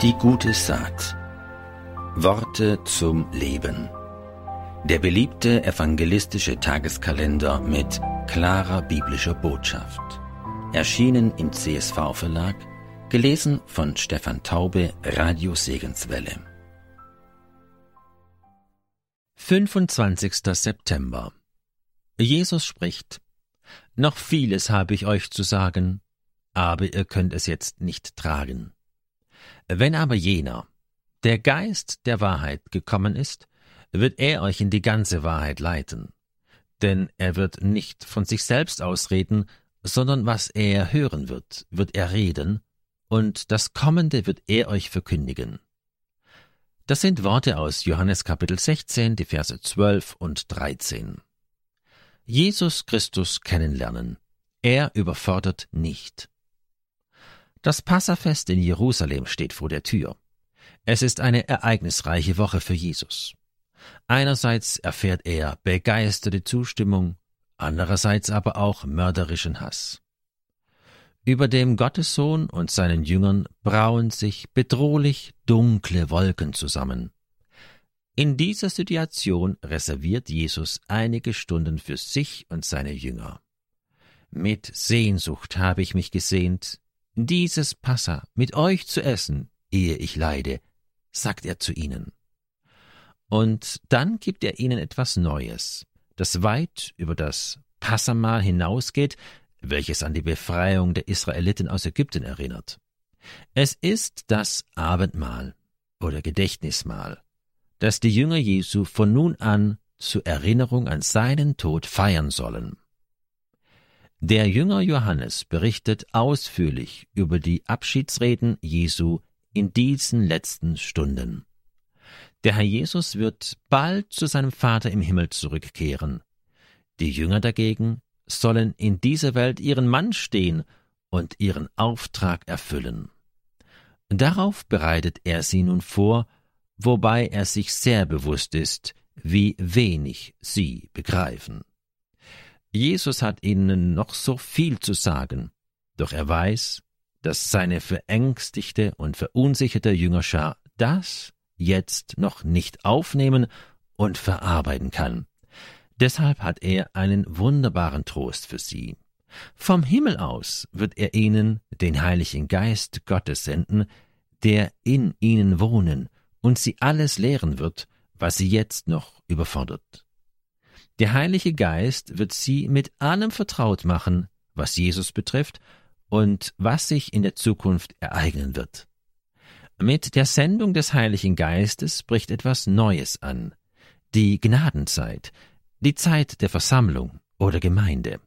Die gute Saat. Worte zum Leben. Der beliebte evangelistische Tageskalender mit klarer biblischer Botschaft. Erschienen im CSV-Verlag, gelesen von Stefan Taube, Radio Segenswelle. 25. September. Jesus spricht: Noch vieles habe ich euch zu sagen, aber ihr könnt es jetzt nicht tragen. Wenn aber jener, der Geist der Wahrheit, gekommen ist, wird er euch in die ganze Wahrheit leiten. Denn er wird nicht von sich selbst ausreden, sondern was er hören wird, wird er reden, und das Kommende wird er euch verkündigen. Das sind Worte aus Johannes Kapitel 16, die Verse 12 und 13. Jesus Christus kennenlernen. Er überfordert nicht. Das Passafest in Jerusalem steht vor der Tür. Es ist eine ereignisreiche Woche für Jesus. Einerseits erfährt er begeisterte Zustimmung, andererseits aber auch mörderischen Hass. Über dem Gottessohn und seinen Jüngern brauen sich bedrohlich dunkle Wolken zusammen. In dieser Situation reserviert Jesus einige Stunden für sich und seine Jünger. Mit Sehnsucht habe ich mich gesehnt, dieses Passa mit euch zu essen, ehe ich leide, sagt er zu ihnen. Und dann gibt er ihnen etwas Neues, das weit über das Passamahl hinausgeht, welches an die Befreiung der Israeliten aus Ägypten erinnert. Es ist das Abendmahl oder Gedächtnismahl, das die Jünger Jesu von nun an zur Erinnerung an seinen Tod feiern sollen. Der Jünger Johannes berichtet ausführlich über die Abschiedsreden Jesu in diesen letzten Stunden. Der Herr Jesus wird bald zu seinem Vater im Himmel zurückkehren. Die Jünger dagegen sollen in dieser Welt ihren Mann stehen und ihren Auftrag erfüllen. Darauf bereitet er sie nun vor, wobei er sich sehr bewusst ist, wie wenig sie begreifen. Jesus hat ihnen noch so viel zu sagen, doch er weiß, dass seine verängstigte und verunsicherte Jüngerschar das jetzt noch nicht aufnehmen und verarbeiten kann. Deshalb hat er einen wunderbaren Trost für sie. Vom Himmel aus wird er ihnen den Heiligen Geist Gottes senden, der in ihnen wohnen und sie alles lehren wird, was sie jetzt noch überfordert. Der Heilige Geist wird sie mit allem vertraut machen, was Jesus betrifft und was sich in der Zukunft ereignen wird. Mit der Sendung des Heiligen Geistes bricht etwas Neues an, die Gnadenzeit, die Zeit der Versammlung oder Gemeinde.